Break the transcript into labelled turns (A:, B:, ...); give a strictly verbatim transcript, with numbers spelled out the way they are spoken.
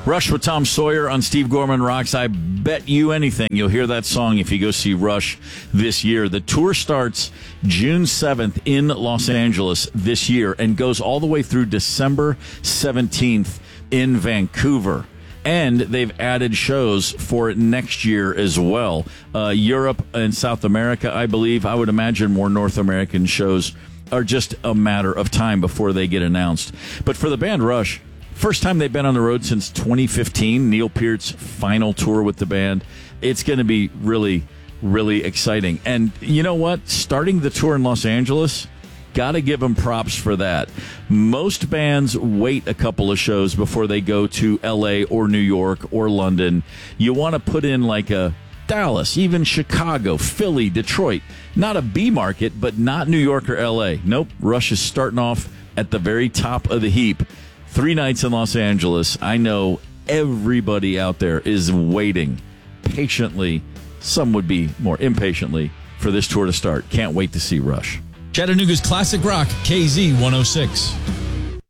A: Rush with Tom Sawyer on Steve Gorman Rocks. I bet you anything you'll hear that song if you go see Rush this year. The tour starts June seventh in Los Angeles this year and goes all the way through December seventeenth in Vancouver. And they've added shows for next year as well. Uh, Europe and South America, I believe. I would imagine more North American shows are just a matter of time before they get announced. But for the band Rush, first time they've been on the road since twenty fifteen, Neil Peart's final tour with the band. It's going to be really, really exciting. And you know what? Starting the tour in Los Angeles, got to give them props for that. Most bands wait a couple of shows before they go to L A or New York or London. You want to put in like a Dallas, even Chicago, Philly, Detroit. Not a B market, but not New York or L A. Nope, Rush is starting off at the very top of the heap. Three nights in Los Angeles. I know everybody out there is waiting patiently. Some would be more impatiently for this tour to start. Can't wait to see Rush.
B: Chattanooga's Classic Rock, K Z one oh six.